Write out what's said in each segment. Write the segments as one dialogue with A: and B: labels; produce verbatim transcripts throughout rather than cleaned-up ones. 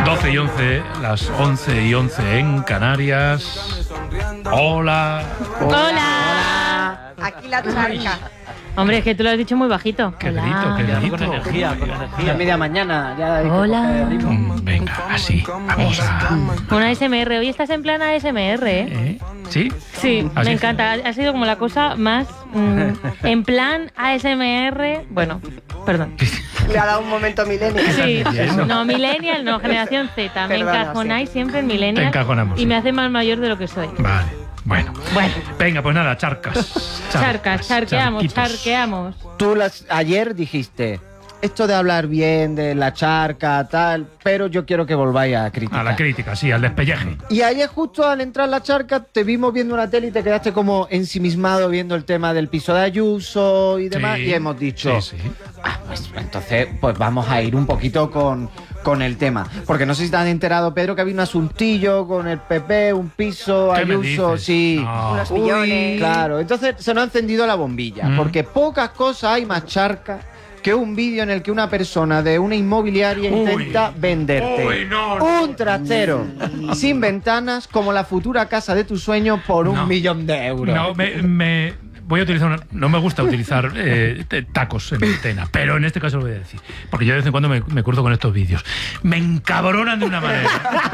A: doce y once, las once y once en Canarias. Hola.
B: Hola.
C: Aquí la charca.
B: Hombre, es que tú lo has dicho muy bajito.
A: Qué
B: Hola.
A: grito, qué grito.
D: Con energía, con energía.
E: Ya media mañana. Ya hay que
B: Hola.
E: coger ritmo.
A: Mm, Venga, así. Vamos a...
B: Una A S M R. Hoy estás en plan A S M R, ¿eh?
A: ¿Eh? ¿Sí?
B: Sí,
A: Así
B: me
A: es.
B: encanta. Ha sido como la cosa más... mm, en plan A S M R... Bueno, perdón.
C: Le ha dado un momento milenio.
B: Sí,
A: Eso.
B: no, millennial, no, generación Z. Me
C: Perdona,
B: encajonáis
C: sí.
B: siempre en millennial.
A: Te encajonamos,
B: Y
A: sí.
B: me hace más mayor de lo que soy.
A: Vale, bueno.
B: Bueno,
A: Venga, pues nada, charcas.
B: charcas, charqueamos,
A: charquitos.
B: charqueamos.
E: Tú las, ayer dijiste esto de hablar bien de la charca, tal, pero yo quiero que volváis a criticar.
A: A la crítica, sí, al despelleje.
E: Y ayer justo al entrar en la charca te vimos viendo una tele y te quedaste como ensimismado viendo el tema del piso de Ayuso y demás,
A: Sí,
E: y hemos dicho,
A: sí, sí.
E: ah, pues entonces pues vamos a ir un poquito con, con el tema. Porque no sé si te han enterado, Pedro, que había un asuntillo con el P P, un piso,
A: ¿Qué me
E: Ayuso,
A: dices?
E: sí.
A: No.
C: Unos millones.
E: Claro, entonces se nos ha encendido la bombilla,
A: Mm.
E: porque pocas cosas hay más charca que un vídeo en el que una persona de una inmobiliaria
A: Uy.
E: intenta venderte
A: Uy, no, no.
E: un trastero sin ventanas como la futura casa de tus sueños por un
A: No.
E: millón de euros.
A: No, me, me- voy a utilizar una, no me gusta utilizar eh, te- tacos en antena, pero en este caso lo voy a decir, porque yo de vez en cuando me, me curto con estos vídeos. Me encabronan de una manera.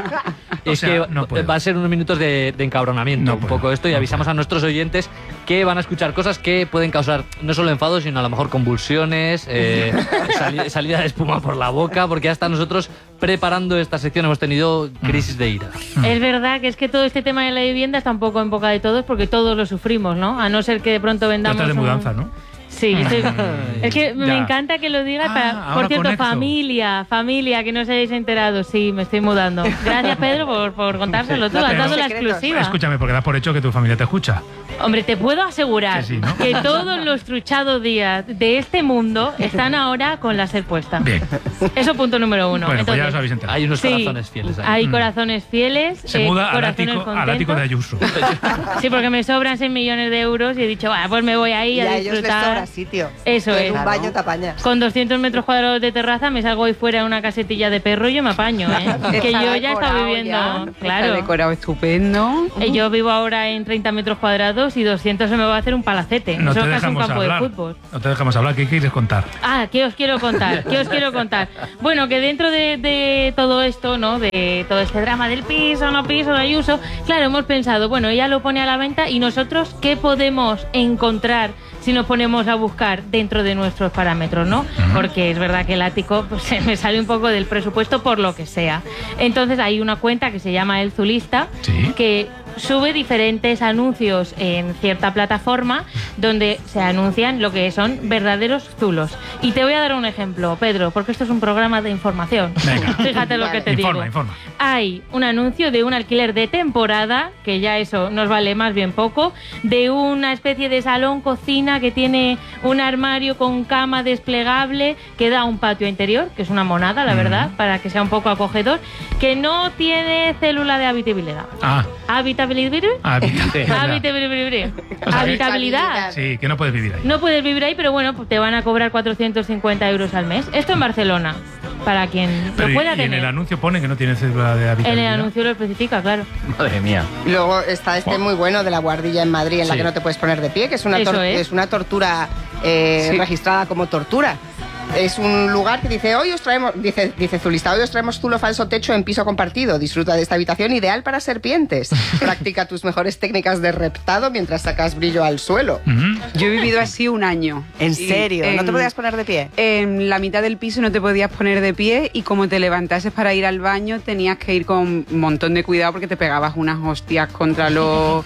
A: O
D: Es
A: sea,
D: que
A: no puedo.
D: va a ser unos minutos de, de encabronamiento,
A: No
D: un
A: puedo,
D: poco esto, y
A: no
D: avisamos
A: puedo.
D: a nuestros oyentes que van a escuchar cosas que pueden causar no solo enfado, sino a lo mejor convulsiones, eh, sali- salida de espuma por la boca, porque hasta nosotros preparando esta sección hemos tenido crisis de ira.
B: Es verdad que es que todo este tema de la vivienda está un poco en boca de todos porque todos lo sufrimos, ¿no? A no ser que de pronto
A: Tú
B: vendamos...
A: estás de
B: un-
A: mudanza, ¿no?
B: Sí, yo estoy... es que me
A: Ya.
B: encanta que lo digas.
A: Ah,
B: para...
A: ahora
B: Por cierto,
A: conecto.
B: familia, familia, que no os hayáis enterado. Sí, me estoy mudando. Gracias, Pedro, por, por contárselo tú.
C: No,
B: Has
C: pero
B: dado la
C: secretos.
B: exclusiva.
A: Escúchame, porque das por hecho que tu familia te escucha.
B: Hombre, te puedo asegurar
A: Que sí, ¿no?
B: que todos los truchados días de este mundo están ahora con la ser puesta.
A: Bien.
B: Eso punto número uno.
A: Bueno, pues ya
B: Entonces,
A: os habéis enterado.
D: Hay unos
B: sí,
D: corazones fieles ahí.
B: Hay
A: Mm.
B: corazones fieles.
A: Se
B: eh,
A: muda al
B: corazones
A: ático, al
B: contentos.
A: ático de Ayuso.
B: Sí, porque me sobran seis millones de euros y he dicho, bueno, pues me voy ahí
C: Y
B: a
C: a ellos les
B: disfrutar.
C: sobra sitio.
B: Eso
C: Tú
B: es.
C: En un
B: Claro.
C: baño te apañas.
B: Con doscientos metros cuadrados de terraza me salgo ahí fuera en una casetilla de perro y yo me apaño, ¿eh? que
C: Está
B: yo ya he estado
C: decorado
B: viviendo,
C: ya.
F: Está
B: claro.
F: decorado estupendo.
B: Eh, Yo vivo ahora en treinta metros cuadrados y doscientos se me va a hacer un palacete.
A: No
B: Eso
A: te
B: es casi un
A: dejamos
B: campo
A: hablar.
B: de fútbol.
A: No te dejamos hablar. ¿Qué quieres contar?
B: Ah, ¿qué os quiero contar? ¿Qué os quiero contar? Bueno, que dentro de, de todo esto, ¿no? De todo este drama del piso, no piso, de Ayuso, claro, hemos pensado, bueno, ella lo pone a la venta y nosotros, ¿qué podemos encontrar si nos ponemos a buscar dentro de nuestros parámetros, ¿no? Porque es verdad que el ático pues, se me sale un poco del presupuesto por lo que sea. Entonces hay una cuenta que se llama El Zulista,
A: Sí.
B: que sube diferentes anuncios en cierta plataforma donde se anuncian lo que son verdaderos zulos. Y te voy a dar un ejemplo, Pedro, porque esto es un programa de información.
A: Venga.
B: Fíjate lo
C: Vale.
B: que te
A: Informa,
B: digo.
A: informa.
B: Hay un anuncio de un alquiler de temporada, que ya eso nos vale más bien poco, de una especie de salón cocina que tiene un armario con cama desplegable que da a un patio interior, que es una monada, la verdad, para que sea un poco acogedor, que no tiene célula de habitabilidad.
A: Ah,
B: ¿Habitabilidad?
A: ah, bien.
B: Habitabilidad.
A: O sea,
B: Habitabilidad.
A: Sí, que no puedes vivir ahí.
B: No puedes vivir ahí, pero bueno, pues te van a cobrar cuatrocientos cincuenta euros al mes. Esto en Barcelona, para quien
A: Pero
B: lo
A: y,
B: pueda
A: y en
B: tener.
A: el anuncio pone que no tiene célula de
B: En
A: habitabilidad.
B: el anuncio lo especifica, claro.
E: Madre mía.
C: Y luego está este muy bueno de la guardilla en Madrid en la
A: Sí.
C: que no te puedes poner de pie, que es una,
B: Eso
C: tor-
B: es.
C: es una tortura eh,
E: Sí.
C: registrada como tortura. Es un lugar que dice, hoy os traemos, dice, dice Zulista, hoy os traemos zulo falso techo en piso compartido. Disfruta de esta habitación ideal para serpientes. Practica tus mejores técnicas de reptado mientras sacas brillo al suelo.
A: Ujú.
F: Yo he vivido así un año.
C: ¿En
F: Y
C: serio? ¿No te
F: en-
C: podías poner de pie?
F: En la mitad del piso no te podías poner de pie y como te levantases para ir al baño tenías que ir con un montón de cuidado porque te pegabas unas hostias contra los...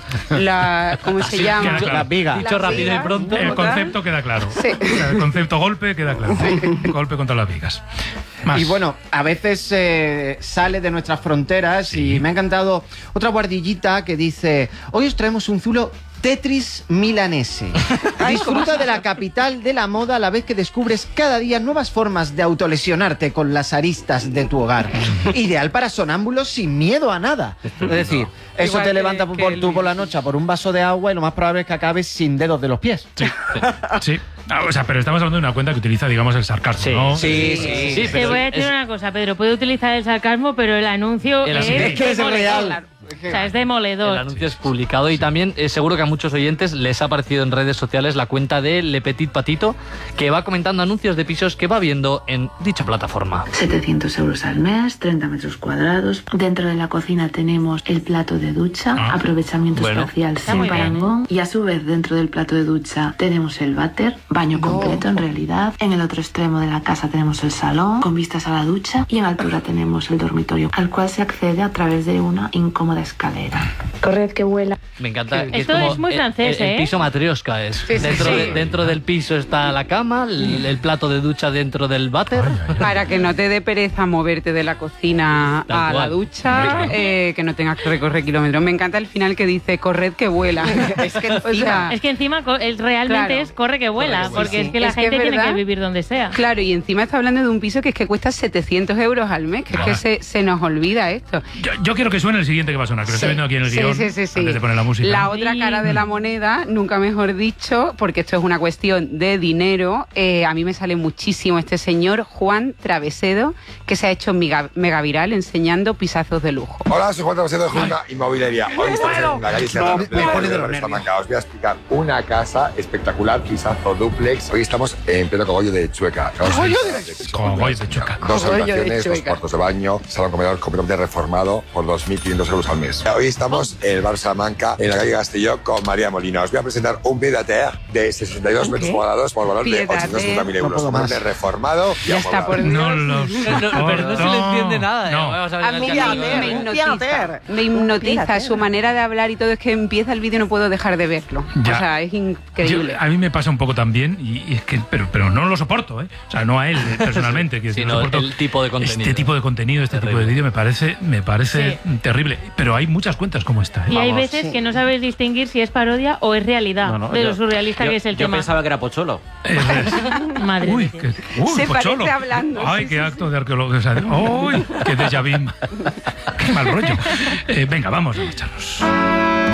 F: La, ¿Cómo se
A: Sí,
F: llama?
A: queda claro.
E: Las vigas.
D: Dicho
C: Las
D: rápido y
C: vigas.
D: pronto.
A: El
F: ¿Total?
A: concepto queda claro.
C: Sí.
A: O sea, el concepto golpe queda claro. Golpe contra las vigas. Más.
E: Y bueno, a veces eh, sale de nuestras fronteras
A: Sí.
E: y me ha encantado otra guardillita que dice, hoy os traemos un zulo Tetris milanese. Disfruta de la capital de la moda a la vez que descubres cada día nuevas formas de autolesionarte con las aristas de tu hogar. Ideal para sonámbulos sin miedo a nada. Es decir, eso
F: Igual
E: te
F: que-
E: levantas por,
F: que
E: tú por la
F: Luis.
E: noche a por un vaso de agua y lo más probable es que acabes sin dedos de los pies.
A: Sí, sí. Ah, o sea, pero estamos hablando de una cuenta que utiliza, digamos, el sarcasmo,
D: Sí,
A: ¿no?
E: Sí,
D: Sí,
E: sí.
D: sí,
B: Te
D: pero
B: voy a decir
D: es-
B: una cosa, Pedro. Puede utilizar el sarcasmo, pero el anuncio
D: El
B: es,
D: anuncio-
E: Es que es
B: demoledor.
E: real.
B: O sea, es
D: El
B: demoledor.
D: anuncio es publicado y también eh, seguro que a muchos oyentes les ha aparecido en redes sociales la cuenta de Le Petit Patito, que va comentando anuncios de pisos que va viendo en dicha plataforma.
G: setecientos euros al mes, treinta metros cuadrados. Dentro de la cocina tenemos el plato de ducha,
A: Ah.
G: aprovechamiento
D: Bueno.
G: espacial
B: Está
G: sin
B: muy bien,
G: parangón. Y a su vez, dentro del plato de ducha tenemos el váter, baño completo en realidad. En el otro extremo de la casa tenemos el salón, con vistas a la ducha. Y en altura tenemos el dormitorio, al cual se accede a través de una incómoda escalera. Corred que vuela.
D: Me encanta. Que
B: Esto
D: como
B: es muy
D: el-
B: francés,
D: el, el
B: ¿eh?
D: piso matrioska es.
F: sí,
D: dentro,
F: sí.
D: de- dentro del piso está la cama, el, el plato de ducha dentro del váter.
F: Para que no te dé pereza moverte de la cocina
D: Tal
F: a la
D: cual.
F: ducha, eh, que no tengas que recorrer kilómetros. Me encanta el final que dice, corred que vuela.
C: Es que
F: O sea,
B: Es que encima co- el- realmente
F: Claro.
B: es corre que vuela,
D: Corre que vuela.
B: porque
F: Sí,
B: es
F: sí.
B: que la
F: Es que
B: gente
F: es
B: tiene
F: verdad.
B: que vivir donde sea.
F: claro, y encima está hablando de un piso que es que cuesta setecientos euros al mes, que es que se, se nos olvida esto.
A: Yo, yo quiero que suene el siguiente que va a sonar, que lo estoy viendo aquí en el
F: Sí,
A: guión,
F: sí, sí, sí.
A: antes de poner la música.
F: La otra
B: Sí.
F: cara de la moneda, nunca mejor dicho, porque esto es una cuestión de dinero. eh, a mí me sale muchísimo este señor, Juan Travesedo, que se ha hecho mega, mega viral enseñando pisazos de lujo.
H: Hola, soy Juan Travesedo de Junta Inmobiliaria. Hoy estamos en la calle Serra
E: me
H: Pleno
E: pone de
H: de
E: los
H: Salamanca. Os voy a explicar una casa espectacular, pisazo duplex. Hoy estamos en pleno cogollo de Chueca.
E: ¿Cogollo
H: de
A: Cogollo de Chueca.
H: Dos
C: Cogollo de
H: habitaciones, dos
C: Chueca.
H: cuartos de baño, salón comedor completamente reformado por dos mil quinientos euros al mes. Hoy estamos en el bar Salamanca, en la calle Castelló, con María Molina. Os voy a presentar un pied à terre de sesenta y dos metros cuadrados por valor de
F: Pied à
H: ochocientos cincuenta mil
F: terre.
H: euros.
E: No puedo más.
H: Completamente reformado y
F: Ya está, por
H: amoblado.
A: No lo
D: No, pero no se le entiende nada. eh.
A: No.
D: Vamos a ver
C: A
D: el
C: mí
D: calculo,
C: ya
D: eh.
F: Me
C: Un
F: hipnotiza,
C: teater.
F: me hipnotiza
C: teater.
F: su manera de hablar y todo. Es que empieza el vídeo y no puedo dejar de verlo.
A: Ya.
F: O sea, es increíble.
A: Yo- a mí me pasa un poco también, y, y es que, pero, pero no lo soporto, ¿eh? O sea, no a él eh, personalmente, que
D: Sino
A: no soporto
D: el tipo de contenido.
A: Este tipo de contenido, este
D: Terrible.
A: tipo de vídeo me parece, me parece terrible. Pero hay muchas cuentas como esta, ¿eh?
B: Y hay
I: Vamos.
B: veces que no sabes distinguir si es parodia o es realidad,
I: No, no,
B: de lo
I: yo-
B: surrealista
I: yo-
B: que es el
I: yo
B: tema.
I: pensaba que era Pocholo.
A: Eh, eh,
B: Madre
A: Uy,
B: mía.
A: que, uy,
F: Se
A: Pocholo.
F: parece hablando,
A: Ay,
F: sí,
A: qué
F: sí,
A: acto de arqueología. O sea, uy, qué déjà vu. Qué mal rollo. Eh, venga, vamos a marcharnos.